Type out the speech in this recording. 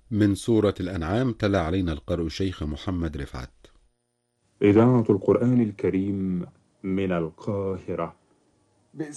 من سورة الأنعام تلا علينا القارئ شيخ محمد رفعت. إذاعة القرآن الكريم من القاهرة.